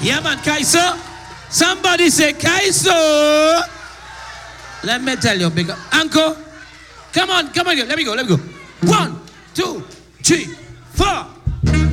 Yeah, man, Kaiso. Somebody say Kaiso. Let me tell you, big uncle. Come on, let me go. 1, 2, 3, 4.